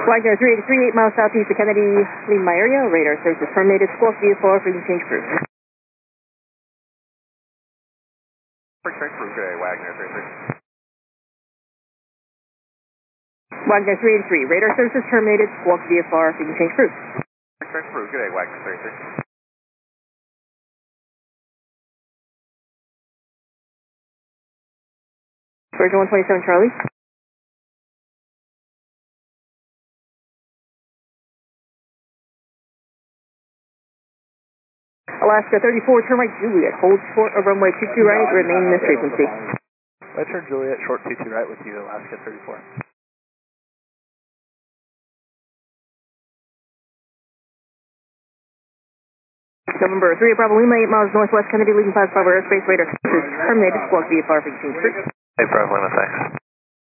Wagner 383, 8 miles southeast of Kennedy, leaving my area. Radar service is terminated. Squawk VFR, frequency change approved. Frequency approved, good day, Wagner 383. Wagner 383, radar service is terminated. Squawk VFR, frequency change approved. Frequency approved, good day, Wagner 383. Virgin 127 Charlie. Alaska 34, turn right Juliet, hold short of runway 22 right, remain in this frequency. Right turn Juliet, short 22 right with you, Alaska 34. November 3 Bravo Lima, 8 miles northwest Kennedy, leaving 5 Bravo airspace, radar service is terminated. Squawk VFR, frequency change approved. Hey, Bravo Lima, thanks.